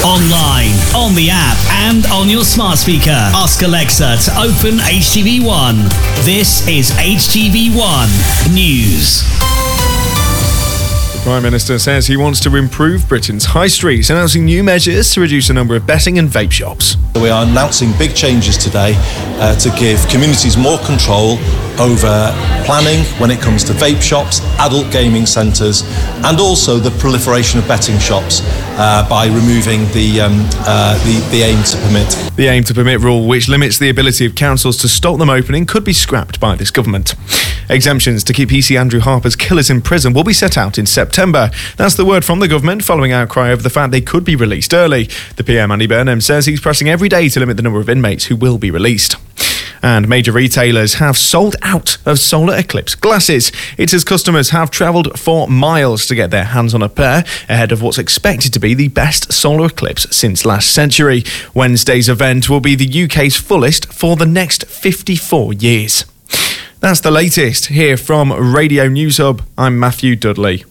Online, on the app, and on your smart speaker. Ask Alexa to open HTV One. This is HTV One News. The Prime Minister says he wants to improve Britain's high streets, announcing new measures to reduce the number of betting and vape shops. We are announcing big changes today to give communities more control over planning when it comes to vape shops, adult gaming centres, and also the proliferation of betting shops by removing the aim to permit. The aim to permit rule, which limits the ability of councils to stop them opening, could be scrapped by this government. Exemptions to keep PC Andrew Harper's killers in prison will be set out in September. That's the word from the government following outcry over the fact they could be released early. The PM, Andy Burnham, says he's pressing every day to limit the number of inmates who will be released. And major retailers have sold out of solar eclipse glasses. It's as customers have travelled 4 miles to get their hands on a pair ahead of what's expected to be the best solar eclipse since last century. Wednesday's event will be the UK's fullest for the next 54 years. That's the latest here from Radio News Hub. I'm Matthew Dudley.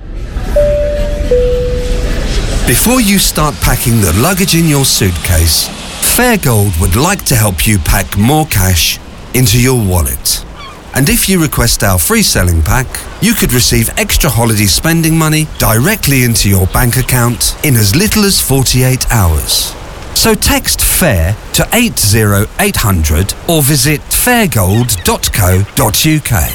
Before you start packing the luggage in your suitcase, Fairgold would like to help you pack more cash into your wallet. And if you request our free selling pack, you could receive extra holiday spending money directly into your bank account in as little as 48 hours. So text FAIR to 80800 or visit fairgold.co.uk.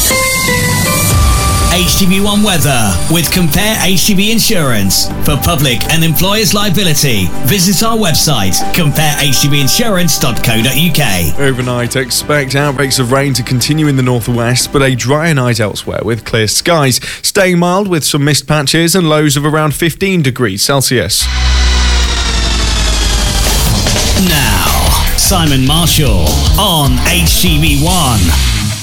HTV One weather with Compare HTV Insurance. For public and employers' liability, visit our website, comparehtvinsurance.co.uk. Overnight, expect outbreaks of rain to continue in the northwest, but a drier night elsewhere with clear skies, staying mild with some mist patches and lows of around 15 degrees Celsius. Now, Simon Marshall on HTV One.